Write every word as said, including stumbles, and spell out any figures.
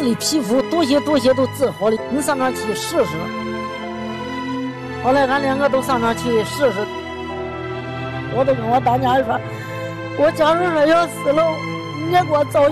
的皮肤多些多些都治好了，你上那去试试。后来俺两个都上那去试试，我都跟我当家人说，我假如说要死了，你也给我找